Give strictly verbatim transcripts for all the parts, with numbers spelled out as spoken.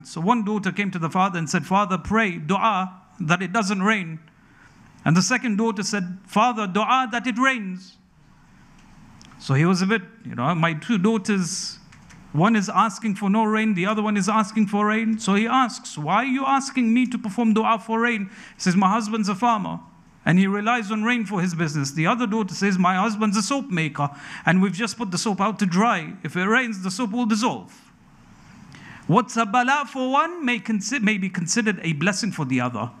So one daughter came to the father and said, Father, pray, dua, that it doesn't rain. And the second daughter said, Father, dua, that it rains. So he was a bit, you know, my two daughters, one is asking for no rain, the other one is asking for rain. So he asks, why are you asking me to perform dua for rain? He says, my husband's a farmer and he relies on rain for his business. The other daughter says, my husband's a soap maker and we've just put the soap out to dry. If it rains, the soap will dissolve. What's a bala for one may, consi- may be considered a blessing for the other.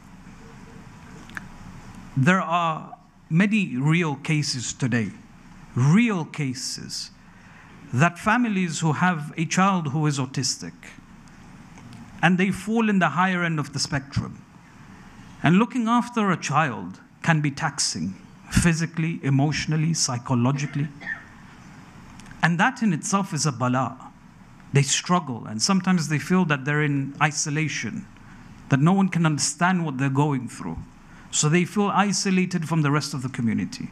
There are many real cases today, real cases, that families who have a child who is autistic and they fall in the higher end of the spectrum. And looking after a child can be taxing, physically, emotionally, psychologically. And that in itself is a bala. They struggle and sometimes they feel that they're in isolation, that no one can understand what they're going through. So they feel isolated from the rest of the community.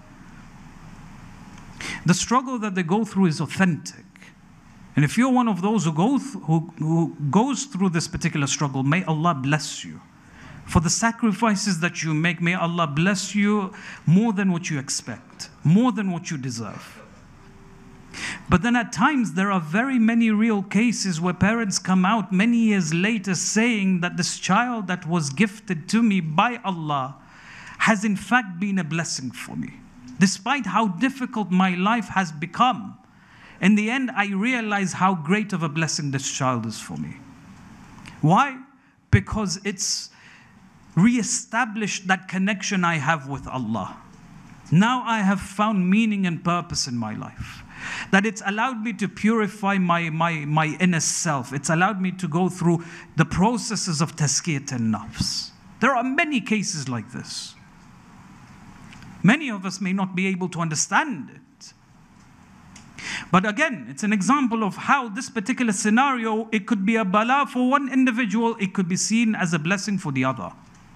The struggle that they go through is authentic. And if you're one of those who, go th- who, who goes through this particular struggle, may Allah bless you. For the sacrifices that you make, may Allah bless you more than what you expect, more than what you deserve. But then at times there are very many real cases where parents come out many years later saying that this child that was gifted to me by Allah has in fact been a blessing for me. Despite how difficult my life has become, in the end I realize how great of a blessing this child is for me. Why? Because it's re-established that connection I have with Allah. Now I have found meaning and purpose in my life. That it's allowed me to purify my, my, my inner self. It's allowed me to go through the processes of tazkiyat an-nafs. There are many cases like this. Many of us may not be able to understand it. But again, it's an example of how this particular scenario, it could be a bala for one individual, it could be seen as a blessing for the other.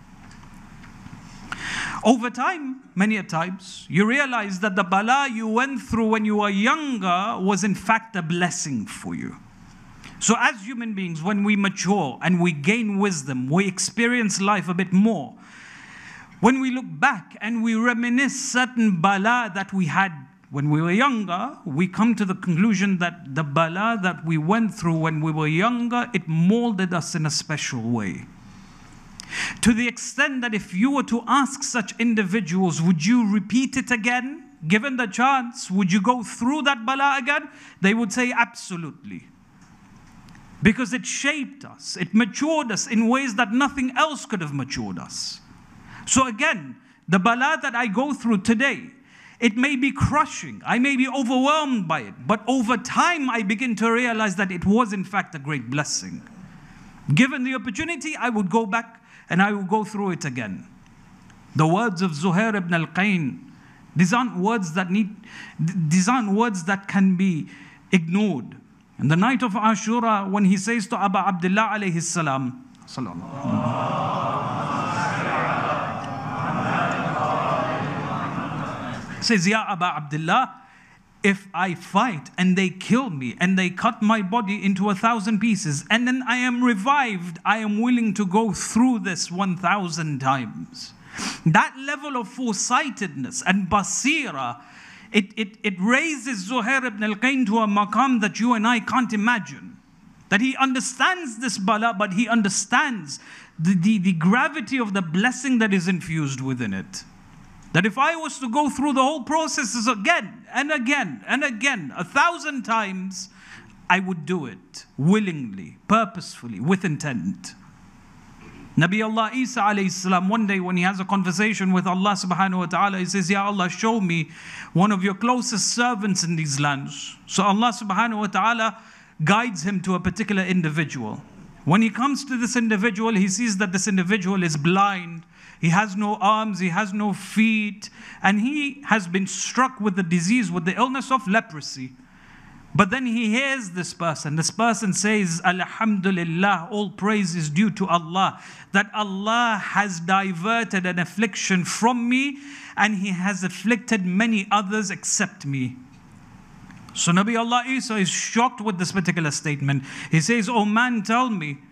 Over time, many a times, you realize that the bala you went through when you were younger was in fact a blessing for you. So as human beings, when we mature and we gain wisdom, we experience life a bit more. When we look back and we reminisce certain bala that we had when we were younger, we come to the conclusion that the bala that we went through when we were younger, it molded us in a special way. To the extent that if you were to ask such individuals, would you repeat it again? Given the chance, would you go through that bala again? They would say absolutely. Because it shaped us, it matured us in ways that nothing else could have matured us. So again, the bala that I go through today, it may be crushing, I may be overwhelmed by it, but over time I begin to realize that it was in fact a great blessing. Given the opportunity, I would go back and I will go through it again. The words of Zuhair ibn al-Qayn, these aren't words that need, these aren't words that can be ignored. In the night of Ashura, when he says to Aba Abdullah alayhi salam, says, Ya Aba Abdullah, if I fight and they kill me and they cut my body into a thousand pieces and then I am revived, I am willing to go through this one thousand times. That level of foresightedness and basira, it, it, it raises Zuhair ibn al-Qayn to a maqam that you and I can't imagine. That he understands this bala, but he understands the, the, the gravity of the blessing that is infused within it. That if I was to go through the whole processes again and again and again, a thousand times, I would do it willingly, purposefully, with intent. Nabi Allah Isa alayhi salam, one day when he has a conversation with Allah subhanahu wa ta'ala, he says, Ya Allah, show me one of your closest servants in these lands. So Allah subhanahu wa ta'ala guides him to a particular individual. When he comes to this individual, he sees that this individual is blind. He has no arms, he has no feet, and he has been struck with the disease, with the illness of leprosy. But then he hears this person. This person says, Alhamdulillah, all praise is due to Allah, that Allah has diverted an affliction from me, and He has afflicted many others except me. So Nabi Allah Isa is shocked with this particular statement. He says, oh man, tell me,